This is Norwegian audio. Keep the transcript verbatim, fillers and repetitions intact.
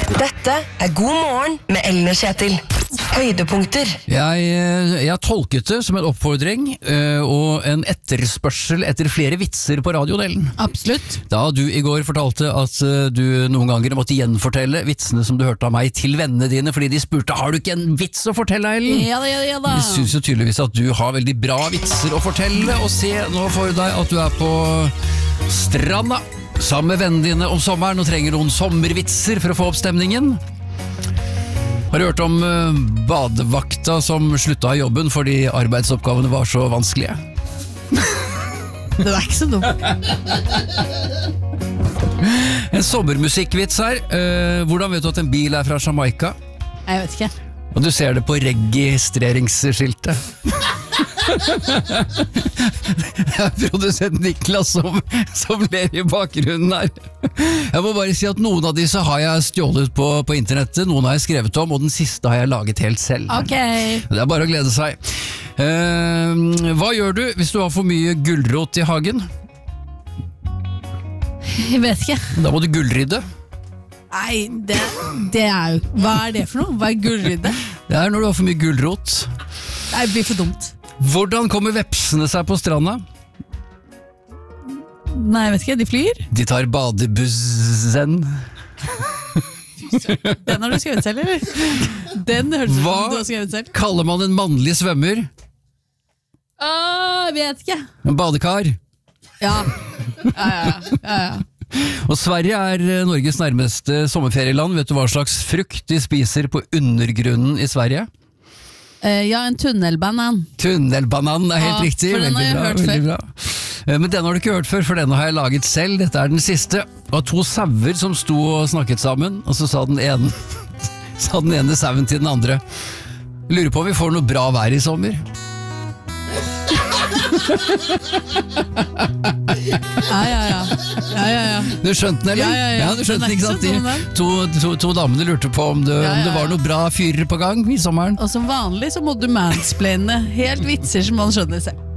Dette er God morgen med Ellen og Kjetil. Høydepunkter. Jeg, jeg tolket det som en oppfordring øh, og en etterspørsel etter flere vitser på radiodelen. Absolutt. Da du i går fortalte at øh, du noen ganger måtte gjenfortelle vitsene som du hørte av meg til vennene dine, fordi de spurte, har du ikke en vits å fortelle, Ellen? Ja da, ja da, ja da. Jeg synes jo tydeligvis at du har veldig bra vitser å fortelle, og se nå for deg at du er på stranda sammen med vennene dine om sommeren og trenger noen sommervitser for å få opp stemningen. Har du hørt om uh, badevakta som slutta i jobben fordi arbeidsoppgavene var så vanskelige? Det var ikke så dumt. En sommermusikkvits her. Uh, hvordan vet du at en bil er fra Jamaica? Jeg vet ikke. Og du ser det på registreringsskiltet. Det er produsent Niklas som, som ler i bakgrunnen her. Jeg må bare si at noen av disse har jeg stjålet på, på internettet, noen har jeg skrevet om, og den siste har jeg laget helt selv. Ok. Det er bare å glede seg. Uh, hva gjør du hvis du har for mye gulrot i hagen? Jeg vet ikke. Da må du gullrydde. Nei, det, det er jo... Hva er det for noe? Hva er gullrydde? Det er når du har for mye gulrot. Nei, det blir for dumt. Hvordan kommer vepsene seg på stranda? Nei, jeg vet ikke, de flyr. De tar badebussen. Den har du skrevet selv, eller? Den hørtes ut Hva som du har skrevet selv. kaller man en mannlig svømmer? Åh, jeg vet ikke. En badekar. Ja, ja, ja, ja, ja. Og Sverige er Norges nærmeste sommerferieland. Vet du hva slags frukt de spiser på undergrunnen i Sverige? Uh, ja, en tunnelbanan. Tunnelbanan er helt Ja, riktig. for den har Veldig jeg bra, hørt veldig bra. Eh, Men denne har du ikke hørt før, for denne har jeg laget selv. Dette er den siste. Det var to sauer som sto og snakket sammen, og så sa den ene, sa den ene sauen til den andre: lurer på om vi får noe bra vær i sommer. Ja, ja, ja. Ja, ja, ja. Du skjønte den, eller? Ja, ja, ja. du skjønte Den er den, ikke ikke sant? så dum, den. De, to, to, to damene lurte på om det, Ja, ja, om det var ja. noe bra fyrer på gang i sommeren. Og som vanlig så må du mansplaine helt vitser som man skjønner selv.